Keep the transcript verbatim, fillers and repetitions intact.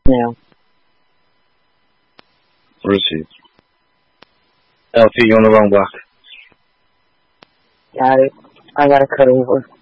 now. Receive. L P, you on the wrong block. Got it. I gotta cut over.